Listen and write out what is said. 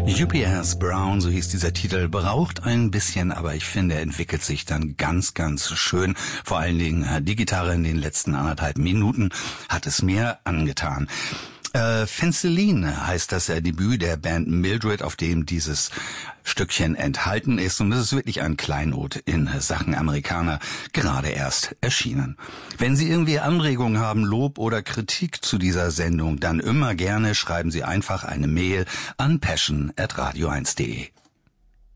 UPS Brown, so hieß dieser Titel, braucht ein bisschen, aber ich finde, er entwickelt sich dann ganz, ganz schön. Vor allen Dingen die Gitarre in den letzten 1,5 Minuten hat es mir angetan. Fenceline heißt das Debüt der Band Mildred, auf dem dieses Stückchen enthalten ist. Und es ist wirklich ein Kleinod in Sachen Amerikaner, gerade erst erschienen. Wenn Sie irgendwie Anregungen haben, Lob oder Kritik zu dieser Sendung, dann immer gerne schreiben Sie einfach eine Mail an passion@radio1.de.